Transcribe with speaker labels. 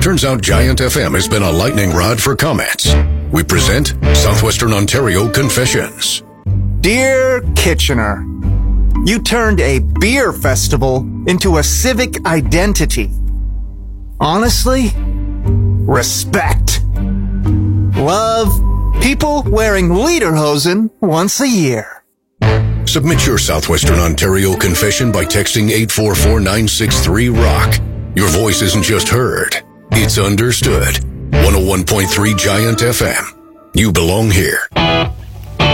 Speaker 1: Turns out Giant FM has been a lightning rod for comments. We present Southwestern Ontario Confessions.
Speaker 2: Dear Kitchener, you turned a beer festival into a civic identity. Honestly, respect. Love, people wearing lederhosen once a year.
Speaker 1: Submit your Southwestern Ontario confession by texting 844-963-ROCK. Your voice isn't just heard, it's understood. 101.3 Giant FM. You belong here.